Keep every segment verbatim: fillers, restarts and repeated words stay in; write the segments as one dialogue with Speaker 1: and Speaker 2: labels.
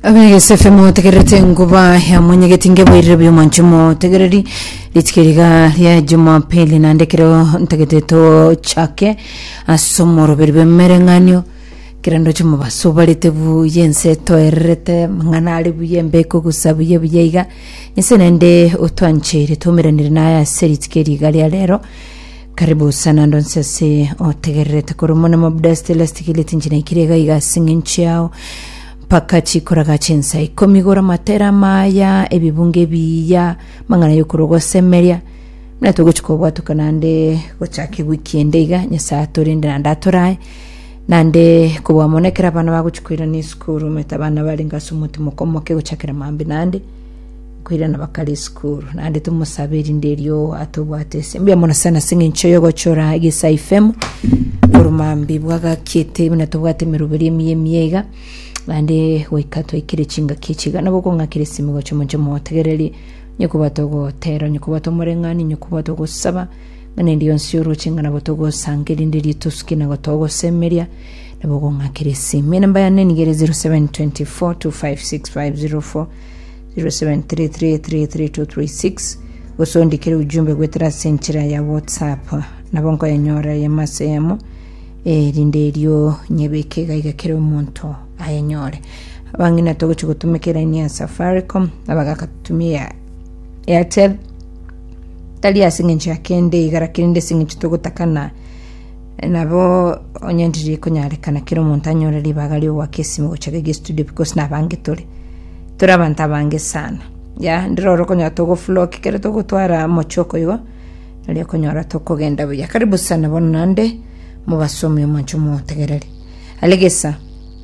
Speaker 1: Abege sefemo tegerete nguba ya mwenye getinge bwirire byo manchumo tegereri litskiriga ya Jumapili na ndekero ntegeteto chake asomoro berbe merenganyo kirando chumo basuba litebu yense toerete mangana buyembe ko gusabuye buyeiga nyese nende utwanchire tumiranire na seritskiriga lero karibu sana ndonsese otegerete koromona mabdastela stikilete njina ikirega iga singinchao pakati koraga chensa ikomigora matera maya ebibunge biya mangana yokorogo semeria nato gochikobwa tukanande gochaki weekend iga nyasa torinde nandatorai nande kubwa monekera bana baguchikwira ni school metabana balinga sumuti mukomoke gochakira mambi nande kwira nabakali school nande tumusabira inderio atobwate sembya mona sana singincho yogochora igisa ifem kurumambi bwaga kite binatobwate mirubiri miye miyega bande wekato ikire chinga kichiga nabo konga kirisimu gocho mojo motegereri nyukubato go tero nyukubato morengani nyukubato go saba ngane ndiyo nsuru chinga nabo togo sangeri ndiri tuski na gotogo semeria nabo konga kirisimu namba ya nene ngere zero seven two four two five six five zero four zero seven three three three three two three six gosondikira ujumbe gwetera senchira ya WhatsApp nabongo ya nyora ya masemo e rinderio nyebeke gaiga kero monto ayanyore abangina togo chugutumikira ni ya Safaricom abagakatumia Airtel talia singinchi akende igarakirinde singinchi togo takana nabo onyandiri konyarekana kero monto anyore libagali wakesimo gochage studio because nabange tole turabanta bange sana ya ndiro konya togo flow kikere togo twara mochoko yo nali konyora toko genda buya karibu sana bonande mubasomi omancho mu tegerere alegesa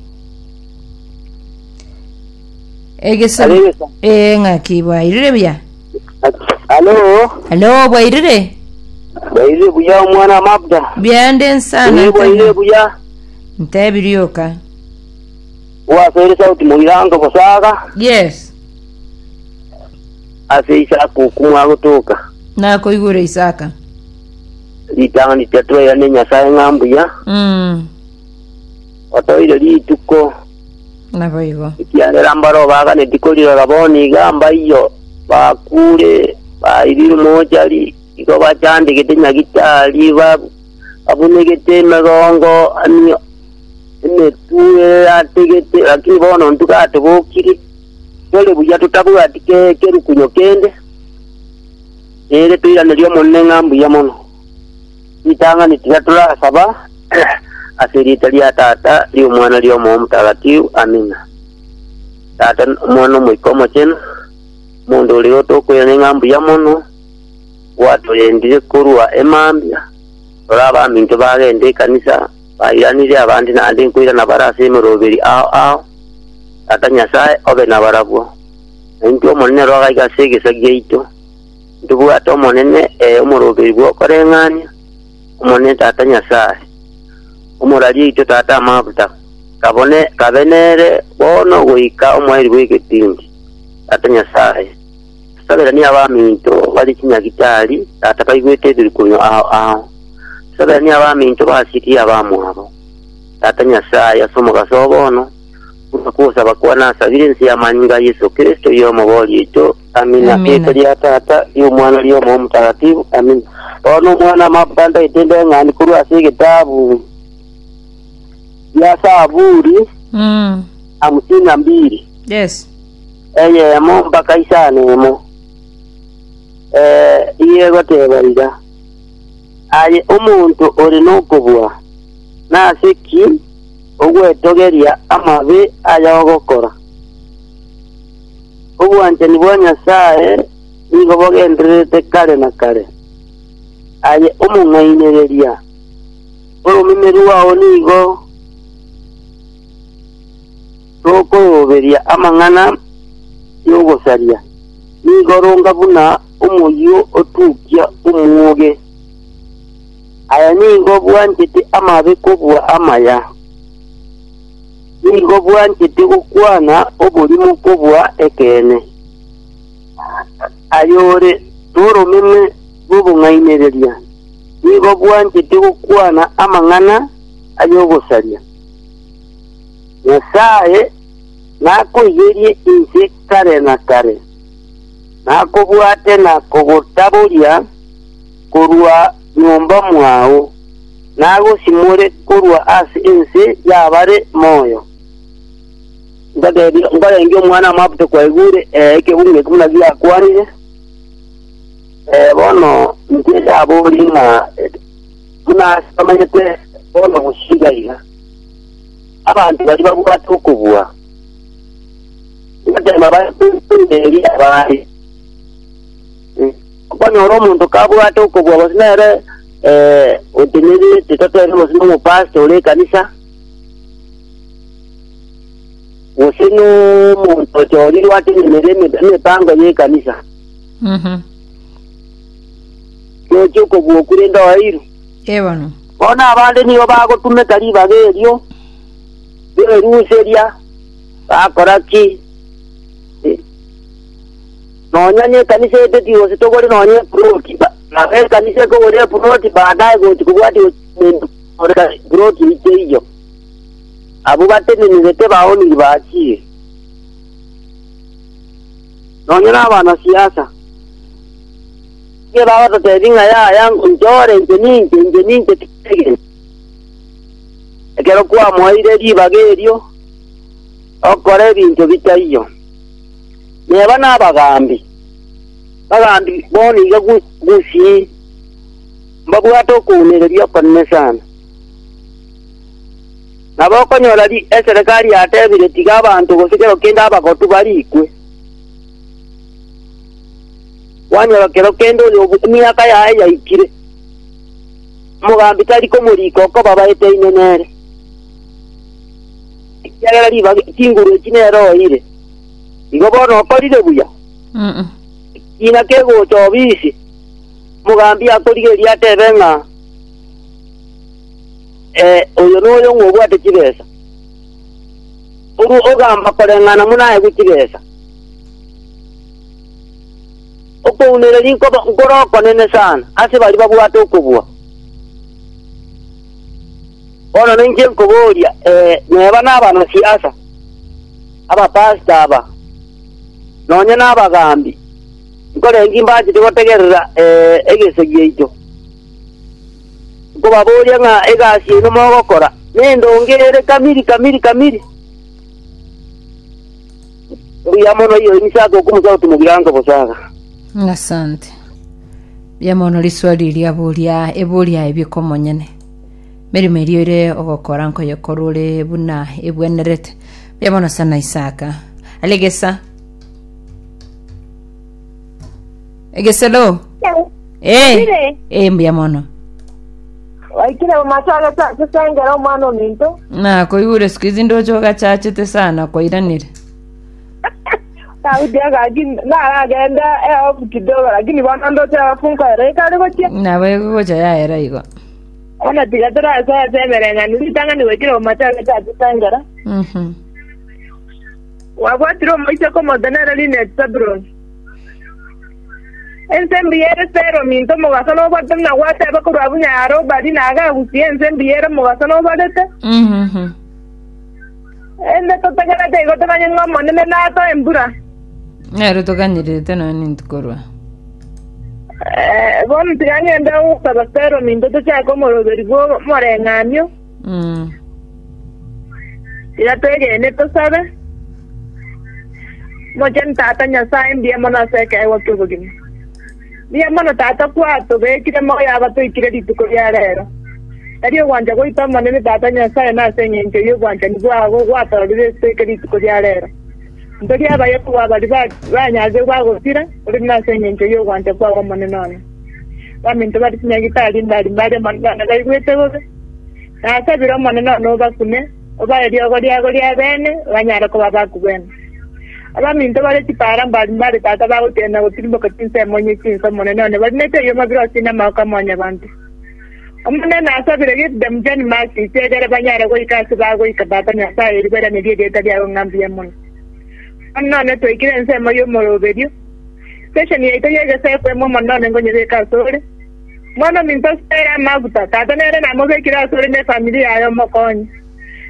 Speaker 1: egesa eh ngaki bwa irire bya
Speaker 2: Hello
Speaker 1: hello bwa irire
Speaker 2: bwa irire buya mwana mabda
Speaker 1: byande sana
Speaker 2: bwa irire buya
Speaker 1: ntabiryoka
Speaker 2: wa fere sauti muiranga bosaga
Speaker 1: yes
Speaker 2: afisa kukumwa gutuka
Speaker 1: nako igure isaka
Speaker 2: litanga tetwa ya nenya sa ngambuya
Speaker 1: mm
Speaker 2: otoire lituko
Speaker 1: naboigo
Speaker 2: ikianera mbaro baga ne dikolira raboni gamba iyo bakure bairiru mojali iko bachande getenya gitali ba abunegete magongo anyo ene tuwe ategete akibono ntukato bokiri dole buya tutabu atike keru kunyokende ere tuira nelio monne ngambuya mono itanga ni tiratula saba asiri talia tata liyo mwana liyo mo mutagatifu amina tata mwana mwikomo chena mundu liyo toko ya ngambu ya mono watu yendire kurua emambia olaba minto bagende kanisa bayiranire abandi nandi nkwira na barase muroberi ao ao tata nyasaye obe na barabwo ndio monne roga igasege sageito ndubu ato monene e umuroberi bwo korengania umone tata nyasaye umurali ito tata mabuta kabone kabenere bono goika umweri w'igitindi tata nyasaye sabera ni abaminto bali kinyagitali tata kaigwete diri kunyo aho aho sabera ni abaminto basiti abamu abo tata nyasaye asomo gasobono kusa bakwa na sabirensi ya manyinga Yesu Kristo yo moboli ito amina peto ya tata yo mwana liyo mu mutagatifu amina ono mwana mabanda itende ngani kuru asige tabu ya saburi
Speaker 1: mm
Speaker 2: amusina mbili
Speaker 1: yes
Speaker 2: eye mo mpaka isane mo eh iye gotebariga aye umuntu ori nokubwa nasiki ogwetogeria amabe ayogokora ubwanje nibwonya sae nigo bogendrete kare na kare aye umungainereria urumimeruwa onigo toko beria amangana yogosaria nigo ronga buna umuyo otukia umuge aya nigo bwanjete amabe kubwa amaya nigo bwanjete gukwana obulimo kubwa ekene ayore turumime bubungainereria nigo bwanjete gukwana amangana ayogosaria nyasaye nakuigerie inse kare na kare nakubwate na kugutaburia kurua nyumba mwao nagusimure kurua ase inse yabare moyo ndagedi ngarenge umwana mapute kwa igure eh kebunge kumuna bya kwarire eh bono ntende abori na kuna samanyete bono mushigaira abantu bali babwate okubwa ndema bayinderi abari kwani oro muntu kabwate okubwa basinere eh otenere tetotere musino mu pastor le kanisa usinu muntu chori wati nereme nepango ye kanisa
Speaker 1: mhm
Speaker 2: yo chuko bukure ndo airu
Speaker 1: ebano
Speaker 2: ona abande niyo bago tume kaliba geryo bero ruseria bakoraki nonyanye kanisa ete tiwo sitogole nonye proti na be kanisa ko wore proti baadaye go tukubwati oreka proti ite hiyo abo batene nizete baoni bachi nonyana abana siasa ke bawa to tedinga ya yangu njore njeni njeni njeni ekero kwa moire ribagerio okore bintu bitaiyo neba nabagambi bagambi boni ga gusi mbagwato kunereria kanne sana naboko nyorari eserikali atebire tiga abantu gosikero kenda abagotu barikwe wanyora kero kendo myaka yae yaikire mugambi tari ko muriko ko baba ete inenere yagera riba kinguru kinero ire igo bono korire buya
Speaker 1: mhm
Speaker 2: ina kego chobisi mugambi akorigeria tebenga eh oyo noyo ngobwate kibesa uru ogamba korengana munaye gukibesa oko unere linko ngoro konene sana ase bali babwate okubwa ono ninje kuboria eh neba nabana siasa aba pastor aba nonye nabagambi nkore ngimbaje tikotegerera eh egesegie icyo kuba boria nga egasi no mogokora nendongere kamiri kamiri kamiri uya mono iyo imisako kumuza utumugiranga bosaga
Speaker 1: asante bya mono liswali lya boria eboria ebikomonyene merime ire ogokora nko yokorure buna ebwenerete bya mono sana Isaka alegesa egeselo eh eh bya mono
Speaker 3: Waikira matala ta kusengera omwana minto.
Speaker 1: Na koyure skizi ndojo gachachete sana koiranire.
Speaker 3: Taudia gagin na agenda e ofu kidogo lakini bana ndo cha funka reka legotia.
Speaker 1: Na wewe gocha ya era igo.
Speaker 3: Ona tigatara sa semerenga ni tanga ni wekira matala ta kusengera.
Speaker 1: Mhm.
Speaker 3: Wabwatiro moise como denera line sabron. Ensembiere pero minto mogasano batem na wate bakuru abunya aro badi naga usi ensembiere mogasano badete
Speaker 1: mhm
Speaker 3: ende to tagara de goto banya ngamo ne na to embura
Speaker 1: nero to kanire teno nintukorwa
Speaker 3: eh bon tiganye nda u ta pero minto to cha como lo derivo morenganyo
Speaker 1: mm
Speaker 3: ya tege ne to sabe mo jen tata nya sa embia mona se ke wa to bugin Dia mana tata kwato be kire mo ya bato ikire dituko ya rero. Ari wanja go ita manene tata nya sa na senye nje yo wanja ni gwa go kwato ri se ke dituko ya rero. Ndori aba ye kwa ba ba banya ze gwa go tira ri na senye nje yo wanja kwa go manene nana. Ba minto ba tinya gitari ndari mbare manga na ga gwete go. Na sa biro manene no ba kune oba eri go dia go dia bene banya ko ba ba ku bene. Aba minto bale tipara mbali mbali tata ba utena utimbo katinse monye tinso monene ne badnete yo mabiro sina maka monye bantu amune na sabire git dem jan masi tegere banyare go ikasi ba go ikabata nya sa iri bere ne die tadi ayo ngambi mon anna ne to ikire nse mayo moro bedio session ye to yega se ko mo manno ne go nyere ka sore mono minto spera maguta tata ne na mo ke kira sore ne familia ayo mo konye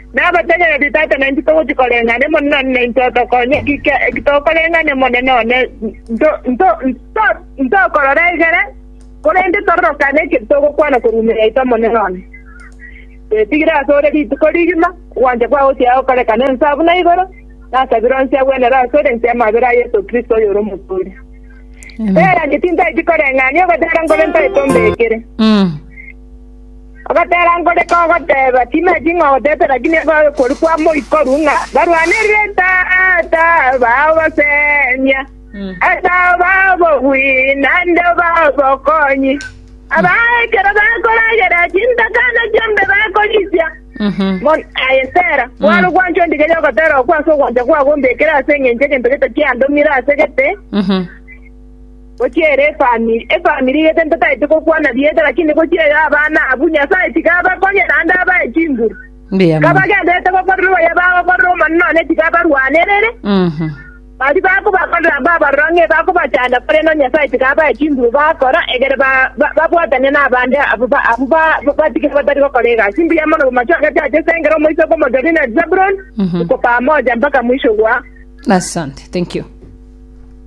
Speaker 3: na batanya ditata na ntito tikolenga ne monna ne ntoto konye kike kitokolenga ne monna no ne ndo ndo ndo ndo korora igere kolende torro kane kitoko kwana kurumira ita monna no e tigira sore ditokolima wanje kwa oti ao kale kane nsabu na igoro na sabiron sia wena ra sore nsia mabira Yesu Kristo yoro muturi era ngitinda tikolenga ne batara ngolenta itombekere
Speaker 1: mm
Speaker 3: abatera ngole ko goteba time jingo odete lakini ba ko kwa mo ikorunga barwane reta ata bawa senya ata bawo wina ndo bawo konyi abaye kera ba ko la yera jinda kana jambe ba ko jisia mhm mon ayesera walo kwanjo ndigele ko tero kwa so kwanja kwa gombe kera senge nje ndete kiando mira segete mhm Ochiere family, e family yete ntata itiko kuana dieta lakini kochiere abana abunya sai tikaba konye nanda ba echinduru.
Speaker 1: Ndiye.
Speaker 3: Kaba gende itiko korwa ya ba korwa manno ne tikaba ruane rere. Mhm. Adi ba ko ba korwa ba ba range ba ko ba chanda pare no nya sai tikaba echinduru ba kora egere ba ba bwata ne na bande abuba abuba ba tikaba tari ko kolega. Simbi ya mano machoka cha sengero moiso ko modalina Zabron. Ko pamoja mpaka mwisho wa.
Speaker 1: Asante. Thank you.